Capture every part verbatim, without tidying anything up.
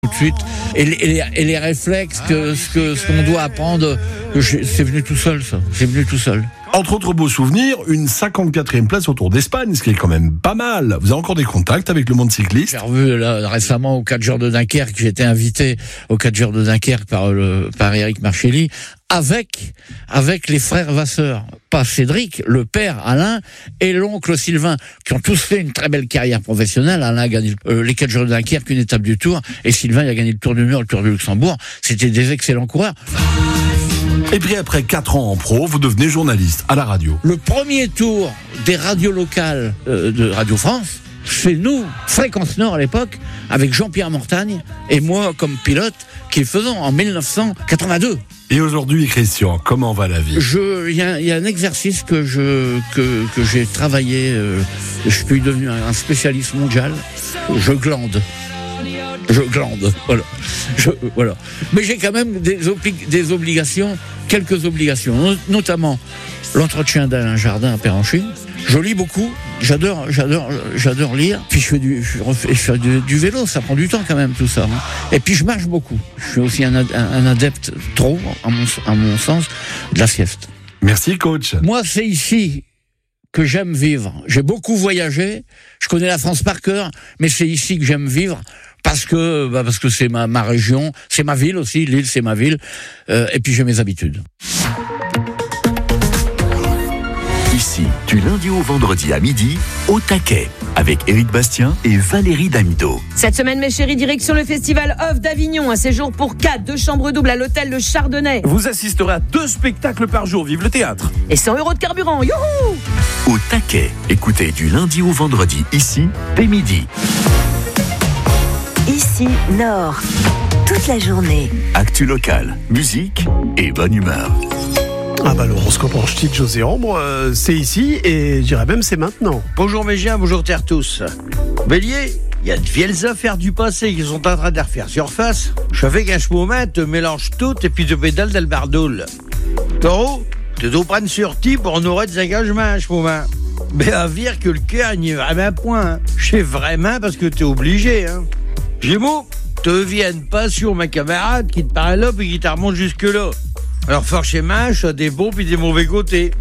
tout de suite. Et les, et les, et les réflexes, que, ce, que, ce qu'on doit apprendre, je, c'est venu tout seul, ça. C'est venu tout seul. Entre autres beaux souvenirs, une cinquante-quatrième place au Tour d'Espagne, ce qui est quand même pas mal. Vous avez encore des contacts avec le monde cycliste? J'ai revu là, récemment au quatre jours de Dunkerque, j'ai été invité au quatre jours de Dunkerque par, le, par Eric Marchelli, avec, avec les frères Vasseur. Pas Cédric, le père Alain et l'oncle Sylvain, qui ont tous fait une très belle carrière professionnelle. Alain a gagné euh, les quatre jours de Dunkerque, une étape du Tour, et Sylvain il a gagné le Tour du Mur, le Tour du Luxembourg. C'était des excellents coureurs. Et puis après quatre ans en pro, vous devenez journaliste à la radio. Le premier tour des radios locales euh, de Radio France, c'est nous, Fréquence Nord à l'époque, avec Jean-Pierre Mortagne et moi comme pilote, qui le faisons en dix-neuf cent quatre-vingt-deux. Et aujourd'hui, Christian, comment va la vie? Je, il y a, y a un exercice que je que que j'ai travaillé. Euh, je suis devenu un spécialiste mondial. Je glande. Je glande, voilà. Je, voilà. Mais j'ai quand même des, obli- des obligations, quelques obligations, notamment l'entretien d'Alain Jardin à Péranchy. Je lis beaucoup, j'adore, j'adore, j'adore lire. Puis je fais du, je refais, je fais du, du vélo, ça prend du temps quand même tout ça. Hein. Et puis je marche beaucoup. Je suis aussi un, un, un adepte trop, à mon, à mon sens, de la sieste. Merci coach. Moi, c'est ici que j'aime vivre. J'ai beaucoup voyagé, je connais la France par cœur, mais c'est ici que j'aime vivre. Parce que, bah parce que c'est ma, ma région, c'est ma ville aussi, Lille c'est ma ville, euh, et puis j'ai mes habitudes. Ici, du lundi au vendredi à midi, au taquet, avec Éric Bastien et Valérie Damido. Cette semaine, mes chéris, direction le festival Off d'Avignon, un séjour pour quatre, deux chambres doubles à l'hôtel Le Chardonnay. Vous assisterez à deux spectacles par jour, vive le théâtre. Et cent euros de carburant, youhou! Au taquet, écoutez du lundi au vendredi, ici, dès midi. Ici, Nord. Toute la journée. Actu locale, musique et bonne humeur. Ah bah l'horoscope en ch'ti de José Ambre, euh, c'est ici et je dirais même c'est maintenant. Bonjour mes chiens, bonjour terre tous. Bélier, il y a de vieilles affaires du passé qui sont en train de refaire surface. Je fais qu'un chemin te mélange tout et puis te pédale d'albardoule. Taureau, te dois prendre sur ti pour honorer des engagements, chemin. Mais à dire que le cœur n'y est vraiment point. Hein. Je sais vraiment parce que t'es obligé. Hein. Gémeaux, te viennent pas sur ma camarade qui te paraît là et qui te remonte jusque là. Alors forcément, je as des bons puis des mauvais côtés.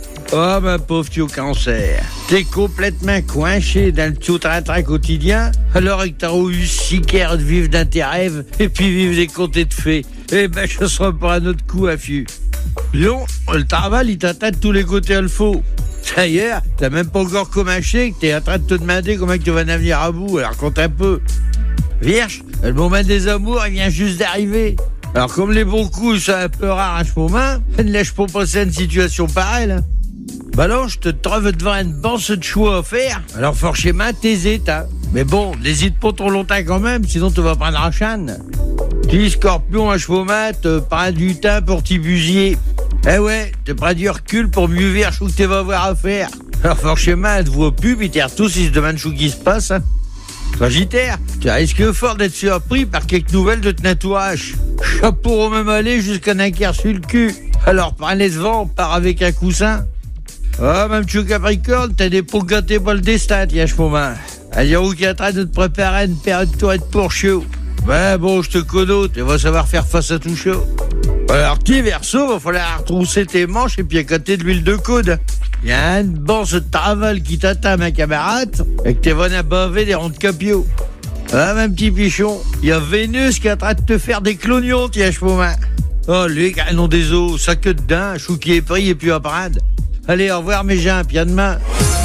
Oh ma pauvre tu au cancer, t'es complètement coincé dans le tout train-train quotidien, alors que t'as eu six quarts de vivre dans tes rêves et puis vivre des contes de fées. Eh ben je serai pas un autre coup affût. Lion, le travail il t'attend de tous les côtés à le faux. D'ailleurs, t'as même pas encore commencé que t'es en train de te demander comment tu vas en venir à bout, alors compte un peu. Vierge, le moment des amours il vient juste d'arriver. Alors comme les bons coups sont un peu rares à ce moment, ne laisse pas passer une situation pareille. Là. Balance, je te trouve devant une banque de choix à faire, alors forcément t'hésites. Hein. Mais bon, n'hésite pas trop longtemps quand même, sinon tu vas prendre un chane. Dis Scorpion à chemin, te prends du temps pour t'y busiller. Eh ouais, te prends du recul pour mieux voir ce que tu vas avoir à faire. Alors forcément, elle te voit plus, puis t'es tous, ils se demandent ce qui se passe. Hein. Sagittaire, tu risques fort d'être surpris par quelques nouvelles de ton entourage. Chapeau au même aller jusqu'à un quart sur le cul. Alors prends-les devant, on part avec un coussin. Ah, même tu Capricorne, t'as des pots gâtés pour le destin, tiens, ce moment. Allez, où qui est en train de te préparer une période de toilette pour chaud. Ben bon, je te connais, tu vas savoir faire face à tout chaud. Alors, petit Verseau, va falloir retrousser tes manches et puis à côté de l'huile de coude. Il y a un bon ce travail qui t'attend, ma camarade, et que t'es venu à baver des ronds de capio. Ah, mon petit pichon, il y a Vénus qui est en train de te faire des clognons, tiens, ce moment. Oh, lui, canon des os, ça que dedans, chou qui est pris et puis à prendre. Allez, au revoir, mes gens, puis à demain.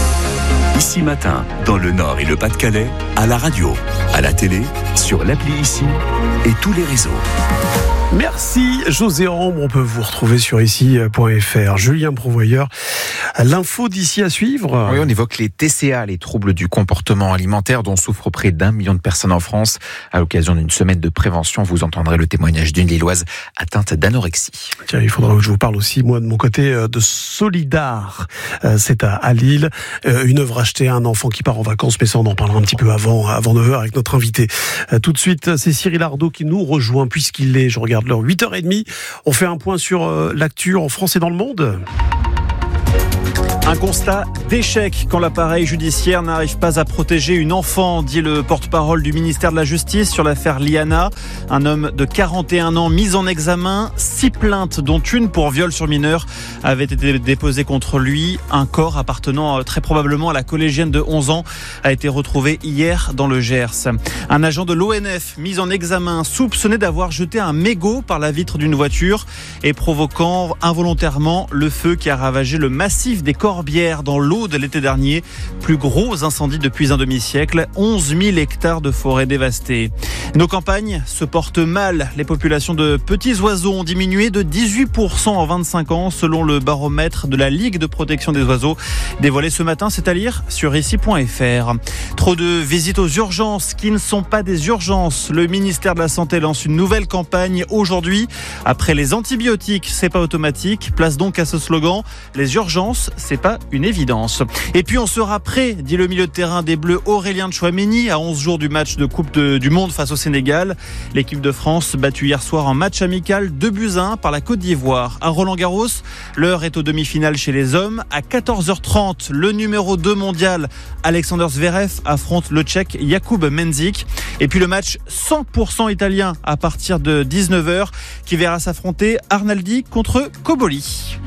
Ici matin, dans le Nord et le Pas-de-Calais, à la radio, à la télé, sur l'appli Ici et tous les réseaux. Merci José Ambre, on peut vous retrouver sur ici point f r. Julien Provoyeur, l'info d'ici à suivre. Oui, on évoque les T C A, les troubles du comportement alimentaire dont souffrent près d'un million de personnes en France. À l'occasion d'une semaine de prévention, vous entendrez le témoignage d'une Lilloise atteinte d'anorexie. Tiens, il faudra que je vous parle aussi, moi, de mon côté, de Solidar. C'est à Lille, une œuvre achetée à un enfant qui part en vacances, mais ça on en parlera un petit peu avant, avant neuf heures avec notre invité. Tout de suite, c'est Cyril Ardo qui nous rejoint puisqu'il est, je regarde l'heure, huit heures trente. On fait un point sur l'actu en France et dans le monde. Un constat d'échec quand l'appareil judiciaire n'arrive pas à protéger une enfant, dit le porte-parole du ministère de la Justice sur l'affaire Liana. Un homme de quarante et un ans mis en examen. Six plaintes, dont une pour viol sur mineur, avaient été déposées contre lui. Un corps appartenant très probablement à la collégienne de onze ans a été retrouvé hier dans le Gers. Un agent de l'O N F mis en examen, soupçonné d'avoir jeté un mégot par la vitre d'une voiture et provoquant involontairement le feu qui a ravagé le massif des Corbières dans l'Aude l'été dernier. Plus gros incendie depuis un demi-siècle, onze mille hectares de forêt dévastés. Nos campagnes se portent mal. Les populations de petits oiseaux ont diminué de dix-huit pour cent en vingt-cinq ans selon le baromètre de la Ligue de protection des oiseaux dévoilé ce matin, c'est à lire sur ici point f r. Trop de visites aux urgences qui ne sont pas des urgences. Le ministère de la Santé lance une nouvelle campagne aujourd'hui. Après les antibiotiques, c'est pas automatique. Place donc à ce slogan, les urgences, c'est pas une évidence. Et puis on sera prêt, dit le milieu de terrain des Bleus Aurélien Tchouaméni, à onze jours du match de Coupe de, du Monde face au Sénégal. L'équipe de France battue hier soir en match amical deux buts à un par la Côte d'Ivoire. À Roland-Garros, l'heure est aux demi-finales chez les hommes. À quatorze heures trente, le numéro deux mondial Alexander Zverev affronte le Tchèque Jakub Mensik. Et puis le match cent pour cent italien à partir de dix-neuf heures qui verra s'affronter Arnaldi contre Koboli.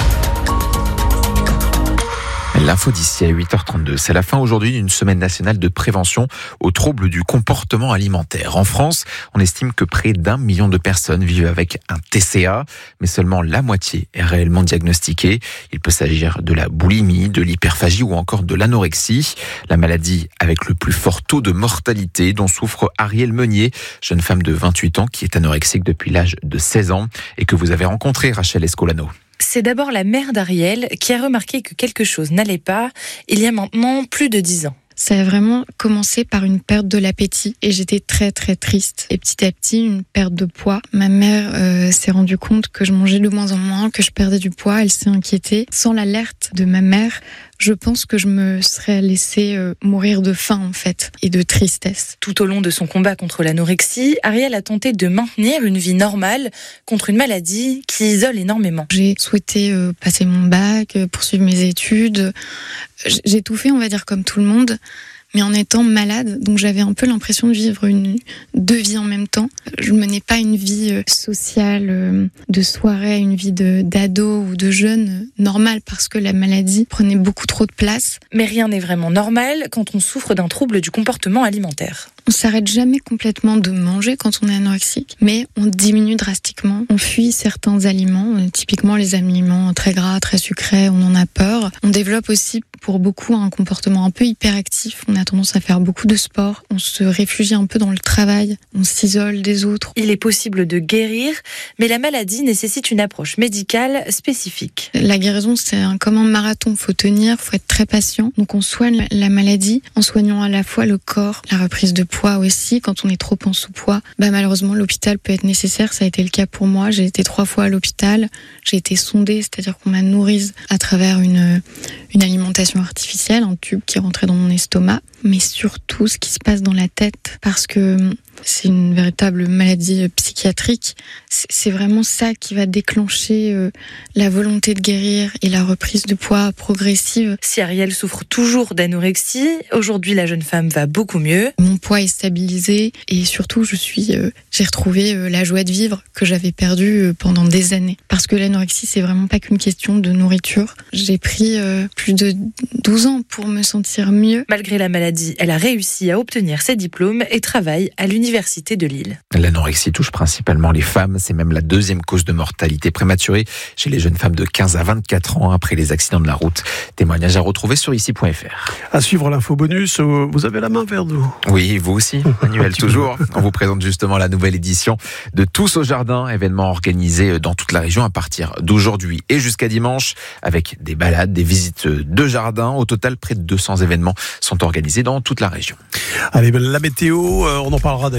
L'info d'ici à huit heures trente-deux. C'est la fin aujourd'hui d'une semaine nationale de prévention aux troubles du comportement alimentaire. En France, on estime que près d'un million de personnes vivent avec un T C A, mais seulement la moitié est réellement diagnostiquée. Il peut s'agir de la boulimie, de l'hyperphagie ou encore de l'anorexie. La maladie avec le plus fort taux de mortalité dont souffre Ariel Meunier, jeune femme de vingt-huit ans qui est anorexique depuis l'âge de seize ans et que vous avez rencontré, Rachel Escolano. C'est d'abord la mère d'Ariel qui a remarqué que quelque chose n'allait pas il y a maintenant plus de dix ans. Ça a vraiment commencé par une perte de l'appétit et j'étais très très triste. Et petit à petit, une perte de poids. Ma mère euh, s'est rendue compte que je mangeais de moins en moins, que je perdais du poids. Elle s'est inquiétée. Sans l'alerte de ma mère, je pense que je me serais laissée euh, mourir de faim en fait et de tristesse. Tout au long de son combat contre l'anorexie, Ariel a tenté de maintenir une vie normale contre une maladie qui isole énormément. J'ai souhaité euh, passer mon bac, euh, poursuivre mes études. J'ai tout fait, on va dire, comme tout le monde, mais en étant malade. Donc j'avais un peu l'impression de vivre une, deux vies en même temps. Je menais pas une vie sociale, de soirée, une vie de, d'ado ou de jeune normale parce que la maladie prenait beaucoup trop de place. Mais rien n'est vraiment normal quand on souffre d'un trouble du comportement alimentaire. On s'arrête jamais complètement de manger quand on est anorexique, mais on diminue drastiquement. On fuit certains aliments, typiquement les aliments très gras, très sucrés, on en a peur. On développe aussi pour beaucoup un comportement un peu hyperactif. On a tendance à faire beaucoup de sport. On se réfugie un peu dans le travail. On s'isole des autres. Il est possible de guérir, mais la maladie nécessite une approche médicale spécifique. La guérison, c'est un, comme un marathon. Il faut tenir, il faut être très patient. Donc on soigne la maladie en soignant à la fois le corps, la reprise de poids aussi. Quand on est trop en sous-poids, bah malheureusement, l'hôpital peut être nécessaire. Ça a été le cas pour moi. J'ai été trois fois à l'hôpital. J'ai été sondée, c'est-à-dire qu'on m'a nourrie à travers une, une alimentation artificielle, un tube qui rentrait dans mon estomac, mais surtout ce qui se passe dans la tête, parce que c'est une véritable maladie psychiatrique. C'est vraiment ça qui va déclencher euh, la volonté de guérir et la reprise de poids progressive. Si Ariel souffre toujours d'anorexie, aujourd'hui la jeune femme va beaucoup mieux. Mon poids est stabilisé et surtout je suis, euh, j'ai retrouvé euh, la joie de vivre que j'avais perdue euh, pendant des années. Parce que l'anorexie, c'est vraiment pas qu'une question de nourriture. J'ai pris euh, plus de douze ans pour me sentir mieux. Malgré la maladie, elle a réussi à obtenir ses diplômes et travaille à l'université de Lille. L'anorexie touche principalement les femmes. C'est même la deuxième cause de mortalité prématurée chez les jeunes femmes de quinze à vingt-quatre ans après les accidents de la route. Témoignage à retrouver sur ici point f r. À suivre l'info bonus, vous avez la main vers nous. Oui, vous aussi, Manuel, toujours. On vous présente justement la nouvelle édition de Tous au Jardin, événement organisé dans toute la région à partir d'aujourd'hui et jusqu'à dimanche, avec des balades, des visites de jardin. Au total, près de deux cents événements sont organisés dans toute la région. Allez, la météo, on en parlera d'ailleurs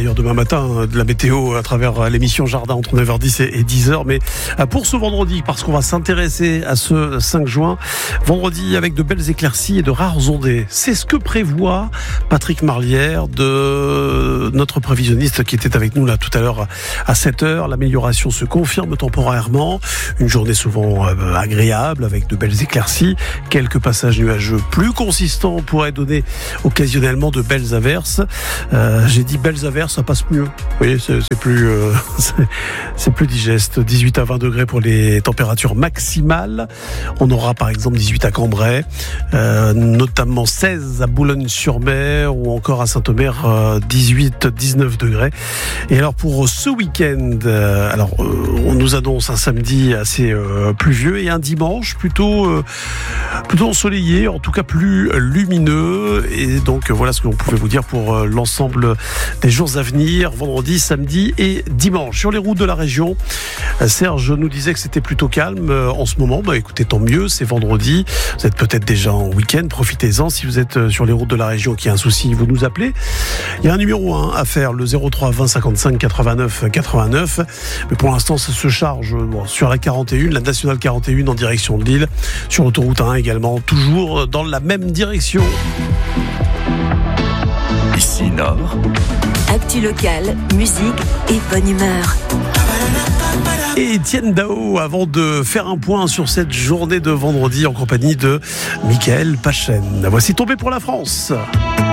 d'ailleurs demain matin de la météo à travers l'émission Jardin entre neuf heures dix et dix heures. Mais pour ce vendredi, parce qu'on va s'intéresser à ce cinq juin, vendredi avec de belles éclaircies et de rares ondées. C'est ce que prévoit Patrick Marlière, de notre prévisionniste qui était avec nous là tout à l'heure à sept heures. L'amélioration se confirme temporairement. Une journée souvent agréable avec de belles éclaircies. Quelques passages nuageux plus consistants pourraient donner occasionnellement de belles averses. Euh, j'ai dit belles averses, ça passe mieux. Vous voyez, c'est, c'est plus, euh, c'est, c'est plus digeste. dix-huit à vingt degrés pour les températures maximales. On aura par exemple dix-huit à Cambrai, euh, notamment seize à Boulogne-sur-Mer ou encore à Saint-Omer, euh, dix-huit à dix-neuf degrés. Et alors pour ce week-end, euh, alors euh, on nous annonce un samedi assez euh, pluvieux et un dimanche plutôt, euh, plutôt ensoleillé, en tout cas plus lumineux. Et donc voilà ce que l'on pouvait vous dire pour euh, l'ensemble des jours à venir, vendredi, samedi et dimanche. Sur les routes de la région, Serge nous disait que c'était plutôt calme en ce moment. Bah écoutez, tant mieux, c'est vendredi. Vous êtes peut-être déjà en week-end, profitez-en. Si vous êtes sur les routes de la région, qu'il y a un souci, vous nous appelez. Il y a un numéro un à faire, le zéro trois vingt cinquante-cinq quatre-vingt-neuf quatre-vingt-neuf. Mais pour l'instant, ça se charge bon, sur la quarante et un, la nationale quarante et un en direction de Lille. Sur l'autoroute un également, toujours dans la même direction. Ici Nord. Actu locale, musique et bonne humeur. Et Étienne Dao, avant de faire un point sur cette journée de vendredi en compagnie de Michael Pachen. Voici Tombé pour la France.